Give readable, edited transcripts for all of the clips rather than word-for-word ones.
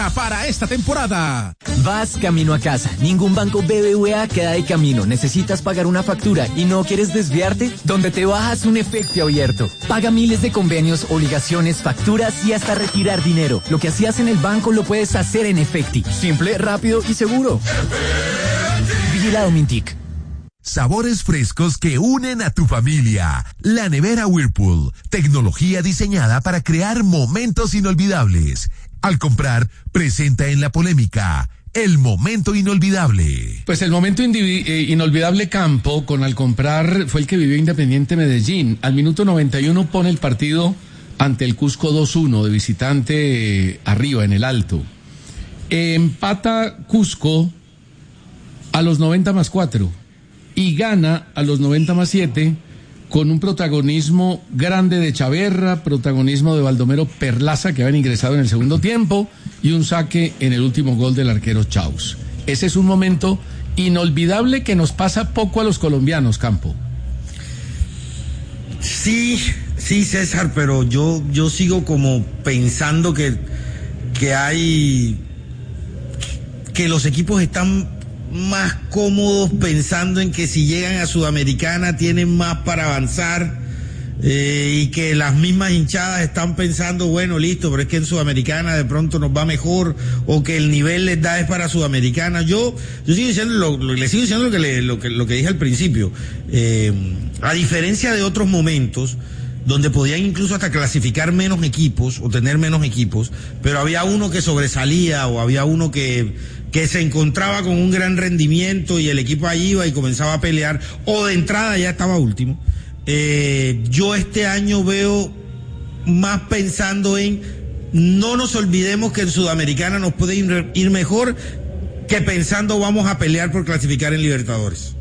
Para esta temporada. Vas camino a casa. Ningún banco BBVA queda de camino. Necesitas pagar una factura y no quieres desviarte. Donde te bajas un efecto abierto. Paga miles de convenios, obligaciones, facturas y hasta retirar dinero. Lo que hacías en el banco lo puedes hacer en Efecti. Simple, rápido y seguro. Vigilado Mintic. Sabores frescos que unen a tu familia. La nevera Whirlpool. Tecnología diseñada para crear momentos inolvidables. Al comprar, presenta en la polémica el momento inolvidable. Pues el momento inolvidable, Campo, con al comprar fue el que vivió Independiente Medellín. Al minuto 91 pone el partido ante el Cusco 2-1 de visitante arriba en el Alto. Empata Cusco a los 90+4 y gana a los 90+7 con un protagonismo grande de Chaverra, protagonismo de Baldomero Perlaza, que habían ingresado en el segundo tiempo, y un saque en el último gol del arquero Chaus. Ese es un momento inolvidable que nos pasa poco a los colombianos, Campo. Sí, César, pero yo sigo como pensando que los equipos están más cómodos pensando en que si llegan a Sudamericana tienen más para avanzar, y que las mismas hinchadas están pensando, bueno, listo, pero es que en Sudamericana de pronto nos va mejor, o que el nivel les da es para Sudamericana. Yo sigo diciendo le sigo diciendo lo que dije al principio. A diferencia de otros momentos donde podían incluso hasta clasificar menos equipos o tener menos equipos, pero había uno que sobresalía o había uno que se encontraba con un gran rendimiento y el equipo ahí iba y comenzaba a pelear, o de entrada ya estaba último. Yo este año veo más pensando en, no nos olvidemos que en Sudamericana nos puede ir mejor, que pensando vamos a pelear por clasificar en Libertadores.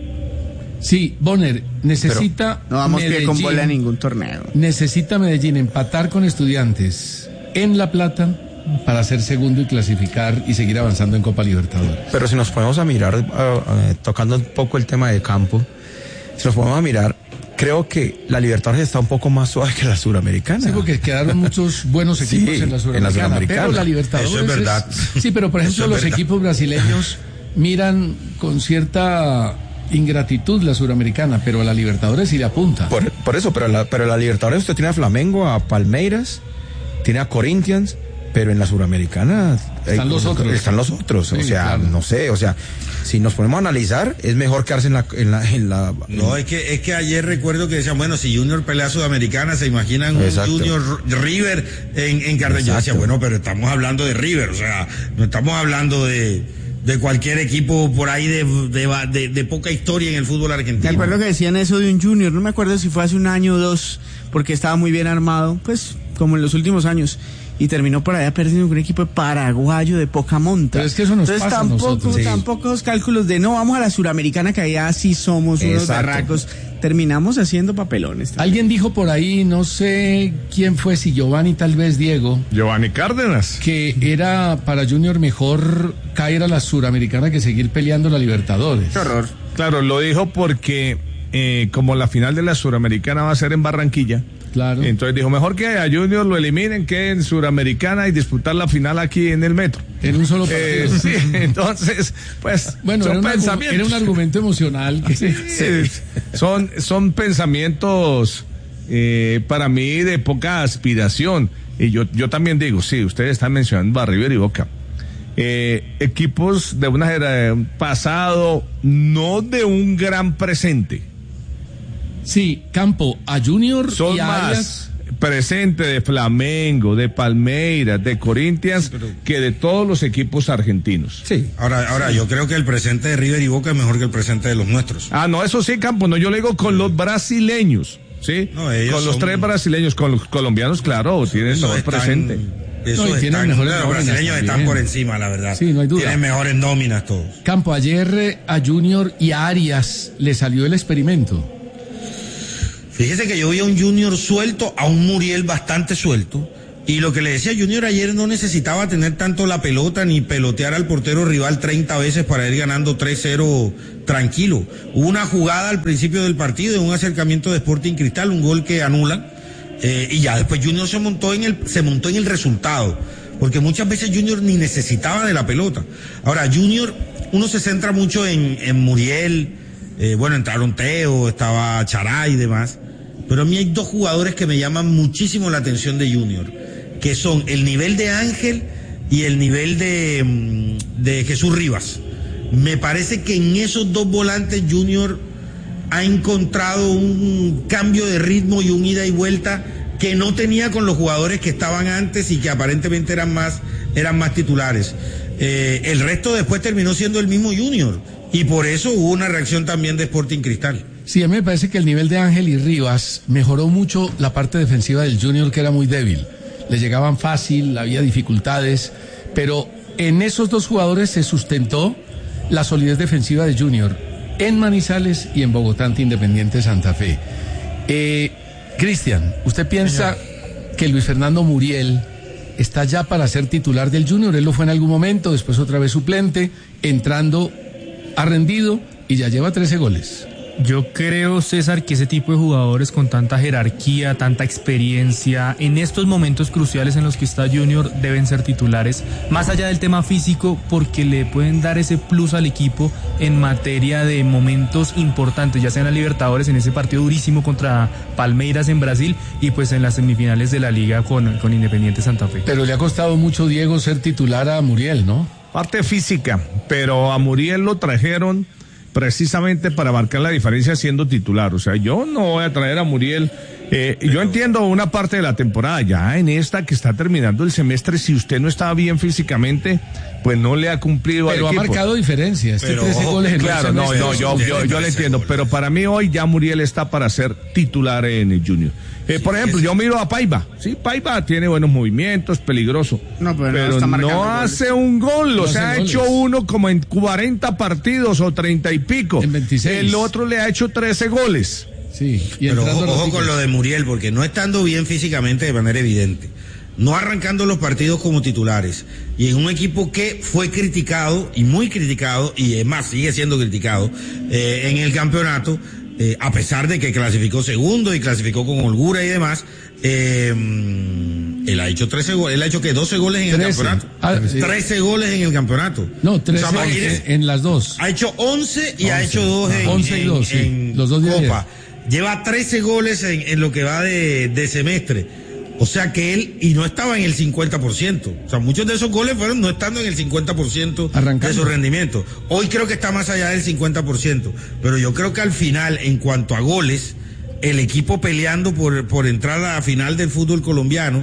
Sí, Bonner, necesita no vamos Medellín, que con bola a ningún torneo. Necesita Medellín empatar con Estudiantes en La Plata para ser segundo y clasificar y seguir avanzando en Copa Libertadores. Pero si nos ponemos a mirar, tocando un poco el tema de Campo, si nos ponemos a mirar, creo que la Libertadores está un poco más suave que la Suramericana. Sí, porque quedaron muchos buenos equipos en la Suramericana. Pero la Libertadores eso es verdad. Sí, pero por ejemplo los equipos brasileños miran con cierta ingratitud la Suramericana, pero a la Libertadores sí le apunta. Por eso, pero la Libertadores usted tiene a Flamengo, a Palmeiras, tiene a Corinthians, pero en la Suramericana están los otros. Sí, o sea, claro. No sé, o sea, si nos ponemos a analizar, es mejor quedarse en la. No, es que ayer recuerdo que decían, bueno, si Junior pelea Sudamericana, se imaginan un Junior River en Cartagena. Yo decía, bueno, pero estamos hablando de River, o sea, no estamos hablando de cualquier equipo por ahí de poca historia en el fútbol argentino. Me acuerdo que decían eso de un Junior, no me acuerdo si fue hace un año o dos, porque estaba muy bien armado, pues como en los últimos años, y terminó por allá perdiendo con un equipo de paraguayo de poca monta. Pero es que eso nos pasa a nosotros. Tampoco los cálculos de no, vamos a la Suramericana, que allá sí somos unos barracos. Terminamos haciendo papelones. Alguien dijo por ahí, no sé quién fue, si Giovanni, tal vez Diego. Giovanni Cárdenas. Que era para Junior mejor caer a la Suramericana que seguir peleando la Libertadores. Qué horror. Claro, lo dijo porque como la final de la Suramericana va a ser en Barranquilla. Claro. Entonces dijo, mejor que a Junior lo eliminen que en Suramericana y disputar la final aquí en el Metro. En un solo partido. Sí, entonces, pues, bueno, son pensamientos. Era un argumento emocional. Son pensamientos para mí de poca aspiración. Y yo también digo, sí, ustedes están mencionando a River y Boca. Equipos de una era pasado, no de un gran presente. Sí, Campo, a Junior son y a más Arias presente de Flamengo, de Palmeiras, de Corinthians, que de todos los equipos argentinos. Sí. Ahora yo creo que el presente de River y Boca es mejor que el presente de los nuestros. Ah, no, eso sí, Campo, no, yo le digo con los brasileños, ¿sí? No, con los tres brasileños, con los colombianos, claro, tienen mejor presente. Los brasileños están por encima, la verdad. Sí, no hay duda. Tienen mejores nóminas todos. Campo, ayer a Junior y a Arias le salió el experimento. Fíjese que yo vi a un Junior suelto, a un Muriel bastante suelto, y lo que le decía Junior ayer, no necesitaba tener tanto la pelota ni pelotear al portero rival 30 veces para ir ganando 3-0 tranquilo. Hubo una jugada al principio del partido, un acercamiento de Sporting Cristal, un gol que anulan, y ya después Junior se montó en el resultado. porque muchas veces Junior ni necesitaba de la pelota. Ahora, Junior, uno se centra mucho en Muriel, entraron Teo, estaba Charay y demás, pero a mí hay dos jugadores que me llaman muchísimo la atención de Junior, que son el nivel de Ángel y el nivel de Jesús Rivas. Me parece que en esos dos volantes Junior ha encontrado un cambio de ritmo y un ida y vuelta que no tenía con los jugadores que estaban antes y que aparentemente eran más titulares. El resto después terminó siendo el mismo Junior y por eso hubo una reacción también de Sporting Cristal. Sí, a mí me parece que el nivel de Ángel y Rivas mejoró mucho la parte defensiva del Junior, que era muy débil. Le llegaban fácil, había dificultades, pero en esos dos jugadores se sustentó la solidez defensiva de Junior en Manizales y en Bogotá ante Independiente Santa Fe. Cristian, ¿usted piensa que Luis Fernando Muriel está ya para ser titular del Junior? Él lo fue en algún momento, después otra vez suplente, entrando, ha rendido y ya lleva 13 goles. Yo creo, César, que ese tipo de jugadores con tanta jerarquía, tanta experiencia, en estos momentos cruciales en los que está Junior, deben ser titulares, más allá del tema físico, porque le pueden dar ese plus al equipo en materia de momentos importantes, ya sea en la Libertadores, en ese partido durísimo contra Palmeiras en Brasil, y pues en las semifinales de la Liga con Independiente Santa Fe. Pero le ha costado mucho, Diego, ser titular a Muriel, ¿no? Parte física, pero a Muriel lo trajeron precisamente para marcar la diferencia siendo titular. O sea, yo no voy a traer a Muriel. Yo entiendo una parte de la temporada, ya en esta que está terminando el semestre, si usted no está bien físicamente, pues no le ha cumplido al equipo. Pero ha marcado diferencia, 13 goles en claro, el semestre. yo le entiendo, pero para mí hoy ya Muriel está para ser titular en el Junior. Por ejemplo, yo miro a Paiva. Sí, Paiva tiene buenos movimientos, peligroso. Pero no hace un gol. O sea, ha hecho uno como en 40 partidos o 30 y pico. En 26. El otro le ha hecho 13 goles. Sí. Y pero ojo con lo de Muriel, porque no estando bien físicamente de manera evidente, no arrancando los partidos como titulares, y en un equipo que fue criticado, y muy criticado, y es más, sigue siendo criticado, en el campeonato, a pesar de que clasificó segundo y clasificó con holgura y demás, él ha hecho 13 goles, él ha hecho que 12 goles en 13. El campeonato. 13 goles en el campeonato. No, 13 en las dos. Ha hecho 11 y 11. Ha hecho 2 en 11 y 2, en los dos Copa. Lleva 13 goles en lo que va de semestre. O sea que él, y no estaba en el 50%. O sea, muchos de esos goles fueron no estando en el 50% de su rendimiento. Hoy creo que está más allá del 50%. Pero yo creo que al final, en cuanto a goles, el equipo peleando por entrar a la final del fútbol colombiano,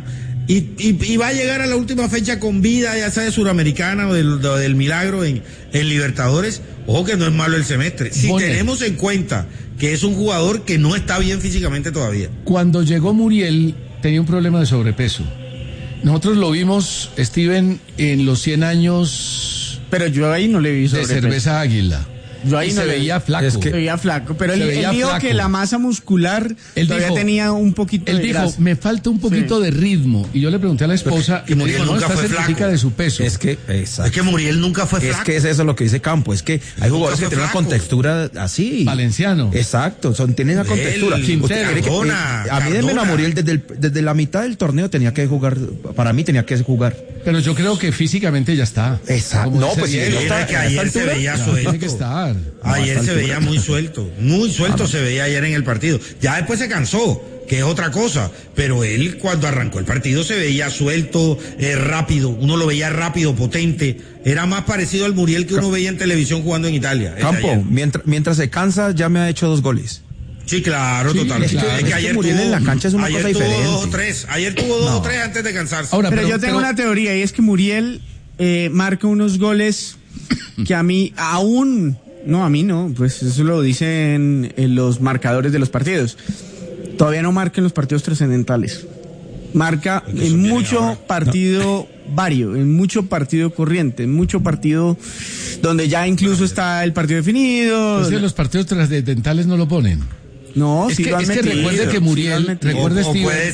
y va a llegar a la última fecha con vida, ya sea de Suramericana o del Milagro en Libertadores. Ojo que no es malo el semestre. Si tenemos en cuenta que es un jugador que no está bien físicamente todavía. Cuando llegó Muriel, tenía un problema de sobrepeso. Nosotros lo vimos, Steven, en los 100 años. Pero yo ahí no le vi sobrepeso. De Cerveza Águila. Yo ahí y no se veía flaco. Se veía flaco, pero él dijo que la masa muscular todavía tenía un poquito de grasa. Él dijo, me falta un poquito de ritmo. Y yo le pregunté a la esposa, y Muriel nunca fue flaco de su peso. Es que Muriel nunca fue flaco. Es que es eso lo que dice Campo, es que hay jugadores que tienen una contextura así. Valenciano. Exacto, tienen una contextura. A mí de a Muriel desde la mitad del torneo tenía que jugar, para mí tenía que jugar. Pero yo creo que físicamente ya está. Exacto. No, pues sí, que ayer se veía suelto. Tiene que estar. Ayer se veía muy suelto se veía ayer en el partido. Ya después se cansó, que es otra cosa, pero él cuando arrancó el partido se veía suelto, rápido, uno lo veía rápido, potente, era más parecido al Muriel que uno veía en televisión jugando en Italia. Campo, mientras se cansa ya me ha hecho 2 goles. Sí, claro, totalmente. Es que ayer Muriel en la cancha es una cosa diferente. Ayer tuvo 2 o 3 antes de cansarse. Ahora, pero yo tengo una teoría, y es que Muriel marca unos goles que a mí aún... No, a mí no, pues eso lo dicen los marcadores de los partidos. Todavía no marca en los partidos trascendentales. Marca en mucho partido vario, en mucho partido corriente, en mucho partido donde ya incluso está el partido definido. Pues los partidos trascendentales no lo ponen. No, es que recuerde que Muriel, recuerde o puede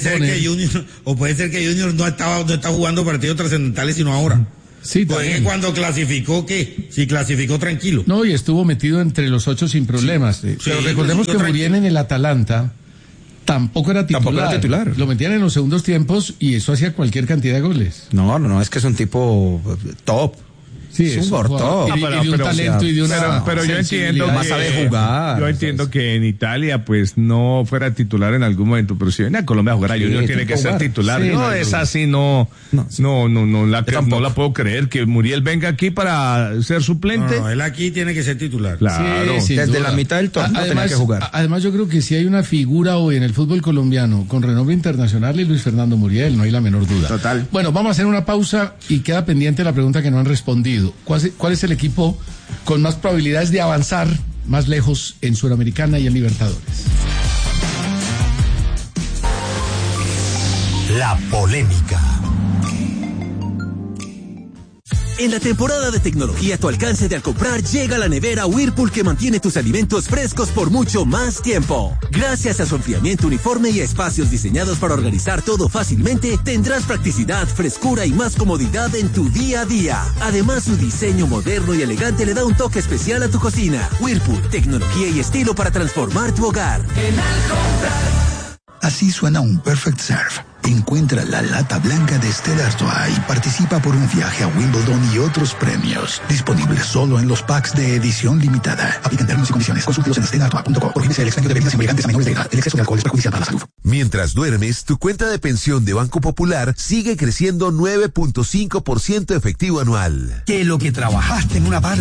ser que Junior no está jugando partidos trascendentales sino ahora. Sí, pues cuando clasificó, ¿qué? Si clasificó tranquilo. No, y estuvo metido entre los 8 sin problemas. Sí, pero recordemos que Muriel en el Atalanta tampoco era titular. Lo metían en los segundos tiempos y eso hacía cualquier cantidad de goles. No, es que es un tipo top. Sí, es un jugador top. Y de un talento y de una... Pero yo entiendo más sabe jugar. Yo entiendo que en Italia pues no fuera titular en algún momento, pero si viene a Colombia a jugar, Junior tiene que ser titular. Sí, no es así, no la puedo creer que Muriel venga aquí para ser suplente. No, él aquí tiene que ser titular. Claro. Sí, desde la mitad del torneo tenía que jugar. Además yo creo que si hay una figura hoy en el fútbol colombiano con renombre internacional es Luis Fernando Muriel, no hay la menor duda. Total. Bueno, vamos a hacer una pausa y queda pendiente la pregunta que no han respondido. ¿Cuál es el equipo con más probabilidades de avanzar más lejos en Sudamericana y en Libertadores? La polémica. En la temporada de tecnología a tu alcance de al comprar llega la nevera Whirlpool que mantiene tus alimentos frescos por mucho más tiempo. Gracias a su enfriamiento uniforme y a espacios diseñados para organizar todo fácilmente, tendrás practicidad, frescura y más comodidad en tu día a día. Además, su diseño moderno y elegante le da un toque especial a tu cocina. Whirlpool, tecnología y estilo para transformar tu hogar. Así suena un Perfect Serve. Encuentra la lata blanca de Stella Artois y participa por un viaje a Wimbledon y otros premios. Disponible solo en los packs de edición limitada. Aplican términos y condiciones. Consúltelos en stellaartois.com. Prohíbese el expendio de bebidas embriagantes a menores de edad. El exceso de alcohol es perjudicial para la salud. Mientras duermes, tu cuenta de pensión de Banco Popular sigue creciendo 9.5% efectivo anual. Que lo que trabajaste en una parte